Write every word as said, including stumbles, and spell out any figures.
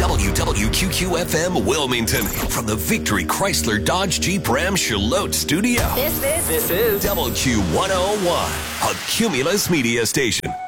W W Q Q F M Wilmington from the Victory Chrysler Dodge Jeep Ram Charlotte studio. This is, this is W Q one oh one, a Cumulus media station.